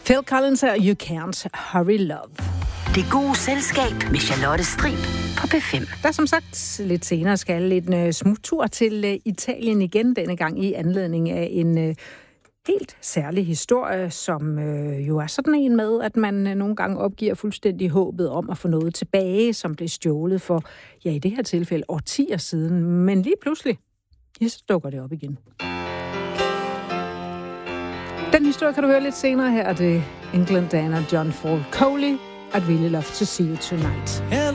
Phil Collins og You Can't Hurry Love. Det gode selskab med Charlotte Strib på P5. Der som sagt lidt senere skal en smuttur til Italien igen, denne gang i anledning af en helt særlig historie, som jo er sådan en med, at man nogle gange opgiver fuldstændig håbet om at få noget tilbage, som blev stjålet for, ja i det her tilfælde, årtier siden. Men lige pludselig, ja, så dukker det op igen. Den historie kan du høre lidt senere her. Det er England Dan og John Paul Coley. I'd really love to see you tonight.